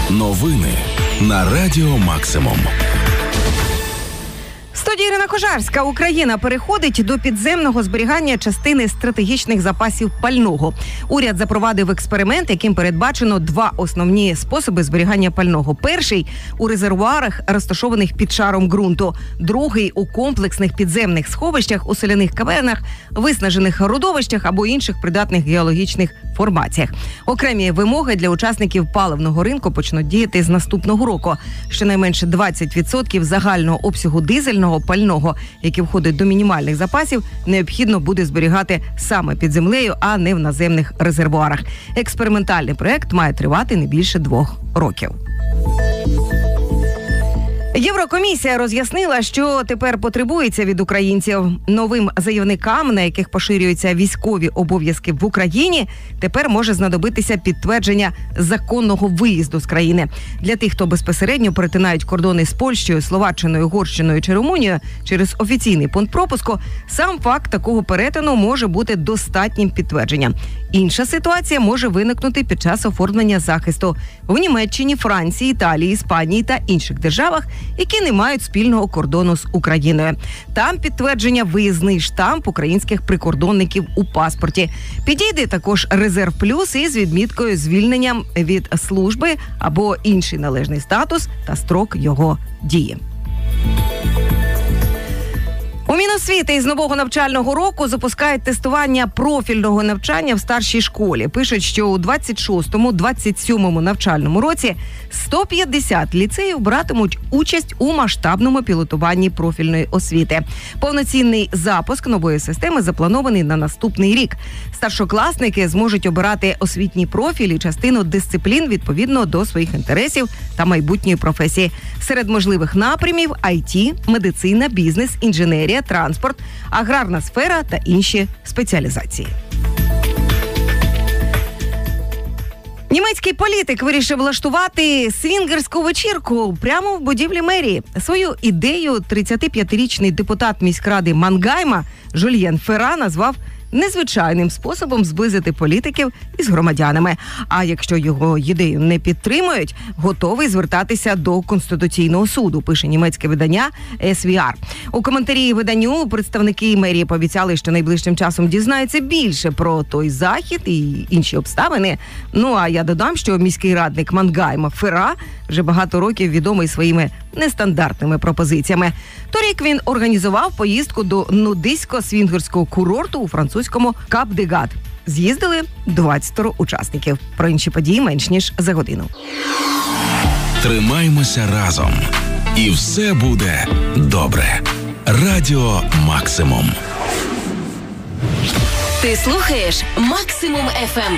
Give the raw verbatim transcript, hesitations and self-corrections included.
Новини на Радіо Максимум. Студія Ірина Кожарська. Україна переходить до підземного зберігання частини стратегічних запасів пального. Уряд запровадив експеримент, яким передбачено два основні способи зберігання пального. Перший – у резервуарах, розташованих під шаром ґрунту. Другий – у комплексних підземних сховищах, у соляних кавернах, виснажених родовищах або інших придатних геологічних формаціях. Окремі вимоги для учасників паливного ринку почнуть діяти з наступного року. Щонайменше двадцять відсотків загального обсягу дизельного пального, який входить до мінімальних запасів, необхідно буде зберігати саме під землею, а не в наземних резервуарах. Експериментальний проект має тривати не більше двох років. Єврокомісія роз'яснила, що тепер потребується від українців. Новим заявникам, на яких поширюються військові обов'язки в Україні, тепер може знадобитися підтвердження законного виїзду з країни. Для тих, хто безпосередньо перетинають кордони з Польщею, Словаччиною, Угорщиною чи Румунією через офіційний пункт пропуску, сам факт такого перетину може бути достатнім підтвердженням. Інша ситуація може виникнути під час оформлення захисту в Німеччині, Франції, Італії, Іспанії та інших державах, які не мають спільного кордону з Україною. Там підтвердження виїзний штамп українських прикордонників у паспорті. Підійде також резерв плюс із відміткою звільненням від служби або інший належний статус та строк його дії. У Міносвіти із нового навчального року запускають тестування профільного навчання в старшій школі. Пишуть, що у двадцять шостому - двадцять сьомому навчальному році сто п'ятдесят ліцеїв братимуть участь у масштабному пілотуванні профільної освіти. Повноцінний запуск нової системи запланований на наступний рік. Старшокласники зможуть обирати освітній профіль і частину дисциплін відповідно до своїх інтересів та майбутньої професії. Серед можливих напрямів – ай ті, медицина, бізнес, інженерія, транспорт, аграрна сфера та інші спеціалізації. Німецький політик вирішив влаштувати свінгерську вечірку прямо в будівлі мерії. Свою ідею тридцятип'ятирічний депутат міськради Мангайма Жюльєн Фера назвав незвичайним способом зблизити політиків із громадянами. А якщо його ідею не підтримують, готовий звертатися до Конституційного суду, пише німецьке видання ес ві ар. У коментарі виданню представники мерії пообіцяли, що найближчим часом дізнаються більше про той захід і інші обставини. Ну, а я додам, що міський радник Мангайма Фера вже багато років відомий своїми нестандартними пропозиціями. Торік він організував поїздку до нудистсько-свінгерського курорту у французькому Кап-де-Гат. З'їздили двадцять учасників. Про інші події менш ніж за годину. Тримаймося разом. І все буде добре. Радіо Максимум. Ти слухаєш Максимум еф ем.